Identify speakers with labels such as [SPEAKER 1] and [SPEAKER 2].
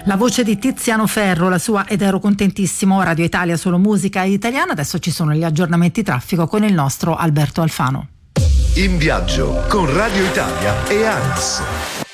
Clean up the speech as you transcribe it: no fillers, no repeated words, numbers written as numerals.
[SPEAKER 1] La voce di Tiziano Ferro, la sua Ed ero contentissimo, Radio Italia, solo musica italiana. Adesso ci sono gli aggiornamenti traffico con il nostro Alberto Alfano.
[SPEAKER 2] In viaggio con Radio Italia e ANS.